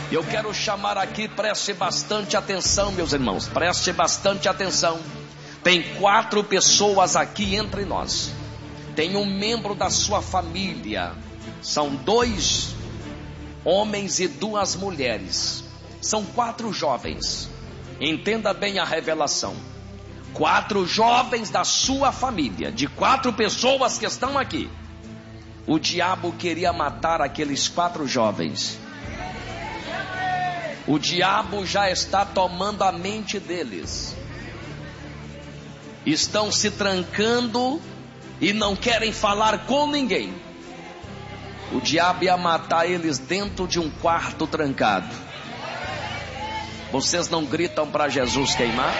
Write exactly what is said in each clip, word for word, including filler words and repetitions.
Eu quero chamar aqui, preste bastante atenção, meus irmãos, preste bastante atenção. Tem quatro pessoas aqui entre nós. Tem um membro da sua família. São dois homens e duas mulheres. São quatro jovens. Entenda bem a revelação. Quatro jovens da sua família, de quatro pessoas que estão aqui. O diabo queria matar aqueles quatro jovens. O diabo já está tomando a mente deles. Estão se trancando e não querem falar com ninguém. O diabo ia matar eles dentro de um quarto trancado. Vocês não gritam para Jesus queimar?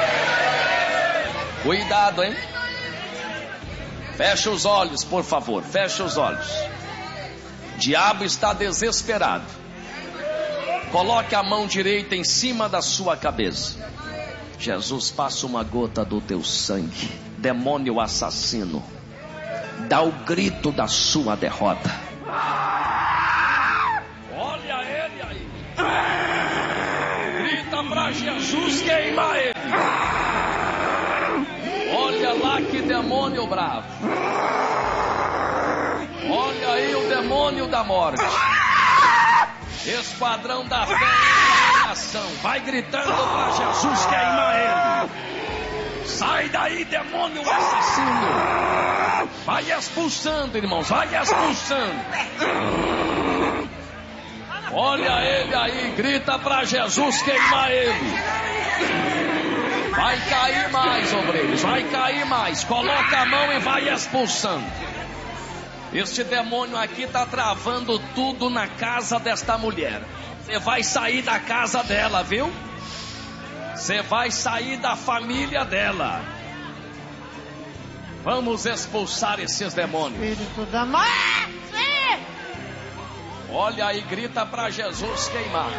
Cuidado, hein? Feche os olhos, por favor, feche os olhos. O diabo está desesperado. Coloque a mão direita em cima da sua cabeça. Jesus, passa uma gota do teu sangue. Demônio assassino, dá o grito da sua derrota. Olha ele aí. Grita pra Jesus, queima ele. Olha lá que demônio bravo. Olha aí o demônio da morte. Esquadrão da fé e ação. Vai gritando para Jesus, queima ele. Sai daí, demônio assassino. Vai expulsando, irmãos, vai expulsando. Olha ele aí, grita para Jesus, queima ele. Vai cair mais, obreiros, vai cair mais. Coloca a mão e vai expulsando. Este demônio aqui está travando tudo na casa desta mulher. Você vai sair da casa dela, viu? Você vai sair da família dela. Vamos expulsar esses demônios. Espírito da morte! Olha aí, grita para Jesus queimar.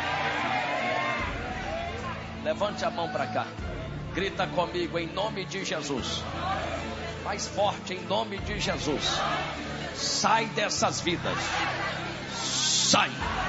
Levante a mão para cá. Grita comigo em nome de Jesus. Mais forte em nome de Jesus. Sai dessas vidas. Sai.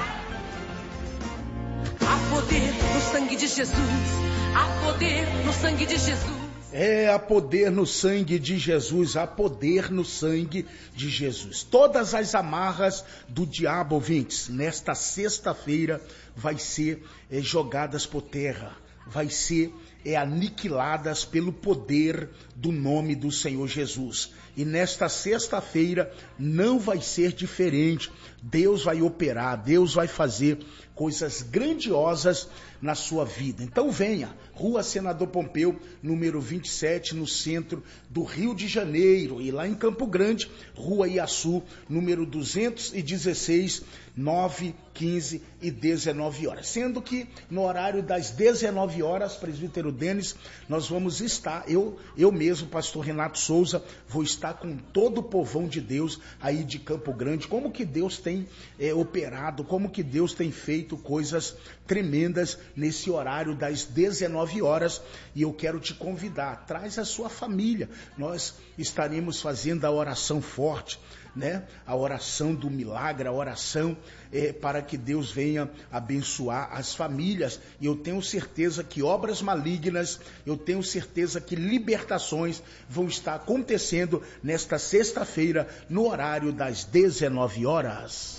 Há poder no sangue de Jesus. Há poder no sangue de Jesus. É, há poder no sangue de Jesus, há poder no sangue de Jesus. Todas as amarras do diabo, ouvintes, nesta sexta-feira vai ser é, jogadas por terra, vai ser é, aniquiladas pelo poder do nome do Senhor Jesus. E nesta sexta-feira não vai ser diferente. Deus vai operar, Deus vai fazer coisas grandiosas na sua vida. Então venha, Rua Senador Pompeu, número vinte e sete, no centro do Rio de Janeiro. E lá em Campo Grande, Rua Iaçu, número duzentos e dezesseis, nove, quinze e dezenove horas. Sendo que no horário das dezenove horas, presbítero Denis, nós vamos estar, eu, eu mesmo, pastor Renato Souza, vou estar com todo o povão de Deus aí de Campo Grande. Como que Deus tem é, operado, como que Deus tem feito coisas tremendas nesse horário das dezenove horas. E eu quero te convidar, traz a sua família. Nós estaremos fazendo a oração forte, né? A oração do milagre, a oração é, para que Deus venha abençoar as famílias. E eu tenho certeza que obras malignas, eu tenho certeza que libertações vão estar acontecendo nesta sexta-feira, no horário das dezenove horas.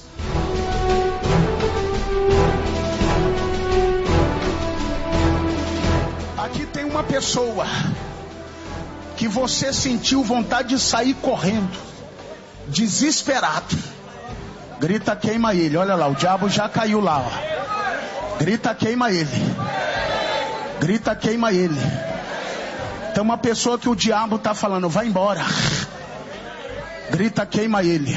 Aqui tem uma pessoa que você sentiu vontade de sair correndo, desesperado. Grita, queima ele. Olha lá, o diabo já caiu lá, ó. Grita, queima ele. Grita, queima ele. Tem uma pessoa que o diabo tá falando, vai embora. Grita, queima ele.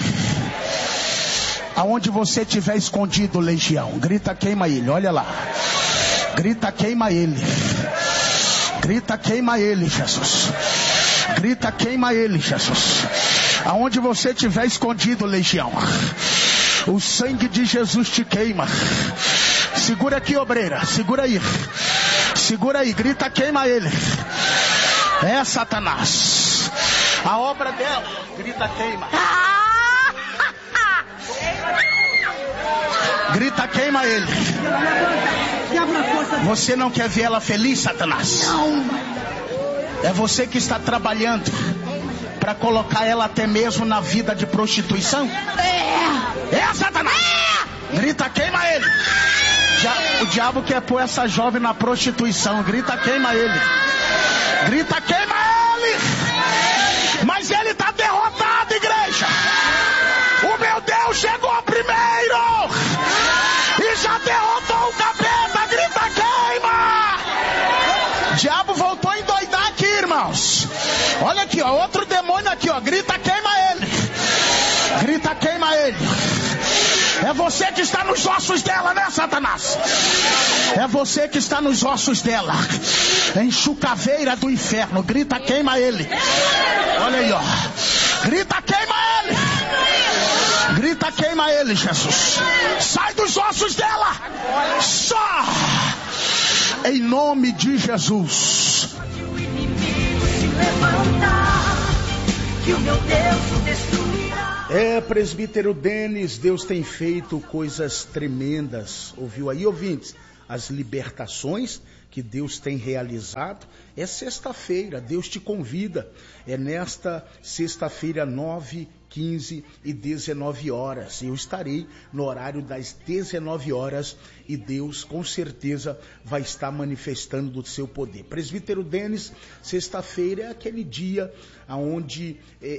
Aonde você estiver escondido, legião, grita, queima ele. Olha lá. Grita, queima ele. Grita, queima ele, Jesus. Grita, queima ele, Jesus. Aonde você estiver escondido, legião, o sangue de Jesus te queima. Segura aqui, obreira, segura aí. Segura aí, grita, queima ele. É, Satanás. A obra dela, grita, queima. Grita, queima ele. Você não quer ver ela feliz, Satanás? É você que está trabalhando para colocar ela até mesmo na vida de prostituição? É, é Satanás! Grita, queima ele. O diabo quer pôr essa jovem na prostituição. Grita, queima ele. Grita, queima ele. Mas ele está derrotado, igreja. O meu Deus chegou primeiro e já derrotou o capeta. Grita, queima. O diabo voltou a endoidar aqui, irmãos. Olha aqui, ó, outro demônio aqui, ó. Grita, queima ele. Grita, queima ele. É você que está nos ossos dela, né, Satanás? É você que está nos ossos dela. Enxucaveira do inferno. Grita, queima ele. Olha aí, ó. Grita, queima ele. Grita, queima ele, Jesus. Sai dos ossos dela. Só. Em nome de Jesus. Que o meu Deus o destruirá. É, presbítero Denis, Deus tem feito coisas tremendas. Ouviu aí, ouvintes? As libertações que Deus tem realizado. É sexta-feira, Deus te convida. É nesta sexta-feira, nove, quinze e dezenove horas. Eu estarei no horário das dezenove horas e Deus com certeza vai estar manifestando do seu poder. Presbítero Denis, sexta-feira é aquele dia onde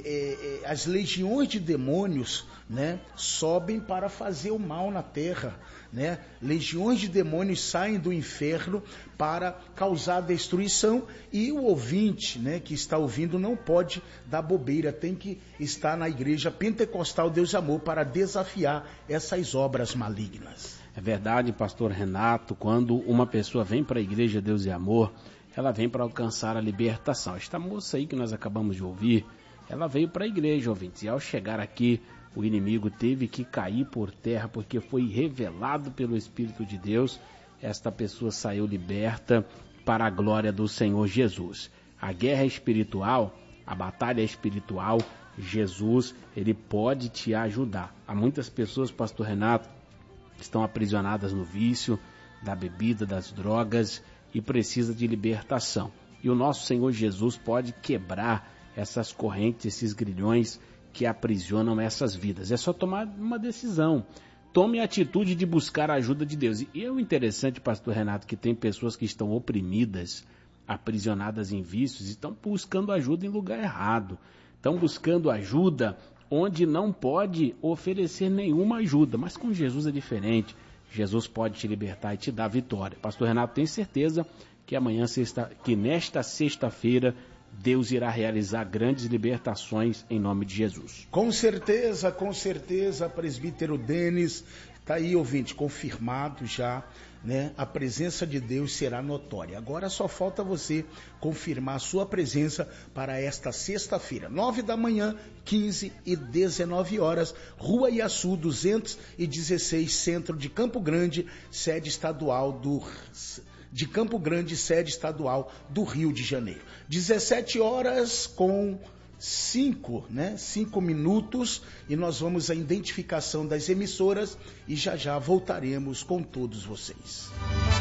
é, é, as legiões de demônios, né, sobem para fazer o mal na terra. Né? Legiões de demônios saem do inferno para causar destruição e o ouvinte, né, que está ouvindo não pode dar bobeira, tem que estar na igreja pentecostal Deus e Amor para desafiar essas obras malignas. É verdade, pastor Renato, quando uma pessoa vem para a igreja Deus e Amor, ela vem para alcançar a libertação. Esta moça aí que nós acabamos de ouvir, ela veio para a igreja, ouvintes, e ao chegar aqui, o inimigo teve que cair por terra porque foi revelado pelo Espírito de Deus. Esta pessoa saiu liberta para a glória do Senhor Jesus. A guerra espiritual, a batalha espiritual, Jesus, ele pode te ajudar. Há muitas pessoas, pastor Renato, que estão aprisionadas no vício, da bebida, das drogas e precisa de libertação. E o nosso Senhor Jesus pode quebrar essas correntes, esses grilhões que aprisionam essas vidas. É só tomar uma decisão. Tome a atitude de buscar a ajuda de Deus. E é o interessante, pastor Renato, que tem pessoas que estão oprimidas, aprisionadas em vícios, e estão buscando ajuda em lugar errado. Estão buscando ajuda onde não pode oferecer nenhuma ajuda. Mas com Jesus é diferente. Jesus pode te libertar e te dar vitória. Pastor Renato tem certeza que amanhã, sexta, que nesta sexta-feira, Deus irá realizar grandes libertações em nome de Jesus. Com certeza, com certeza, presbítero Denis, está aí, ouvinte, confirmado já, né? A presença de Deus será notória. Agora só falta você confirmar a sua presença para esta sexta-feira, nove da manhã, quinze e dezenove horas, Rua Iaçu duzentos e dezesseis, centro de Campo Grande, sede estadual do... de Campo Grande, sede estadual do Rio de Janeiro. dezessete horas com cinco, né? cinco minutos e nós vamos à identificação das emissoras e já já voltaremos com todos vocês.